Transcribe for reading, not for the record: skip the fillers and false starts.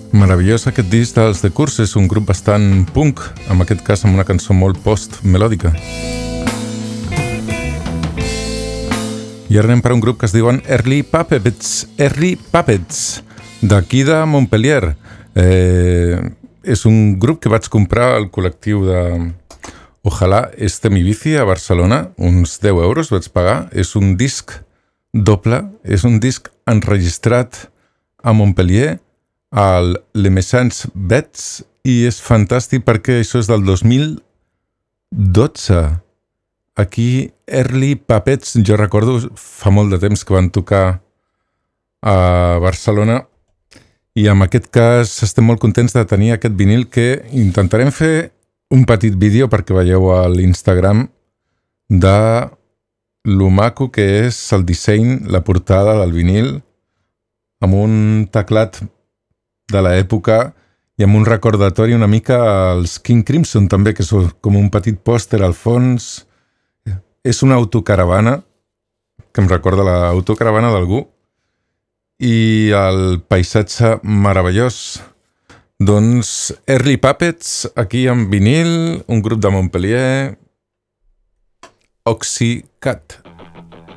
Meravellós aquest disc dels The Curse, és un grup bastant punk, en aquest cas amb una cançó molt post-melòdica. I ara anem per un grup que es diuen Early Puppets, d'aquí de Montpellier. És un grup que vaig comprar al col·lectiu de Ojalà este mi bici a Barcelona, uns 10 euros vaig pagar. És un disc doble, és un disc enregistrat a Montpellier, al Le Messans Bets, i és fantàstic perquè això és del 2012. Aquí, Early Puppets, jo recordo fa molt de temps que van tocar a Barcelona, i en aquest cas estem molt contents de tenir aquest vinil, que intentarem fer un petit vídeo perquè veieu a l'Instagram de lo maco que és el disseny, la portada del vinil, amb un teclat de l'època i amb un recordatori una mica als King Crimson també, que és com un petit pòster al fons. És una autocaravana que em recorda l'autocaravana d'algú, i el paisatge meravellós. Doncs Early Puppets, aquí en vinil, un grup de Montpellier, Oxycat.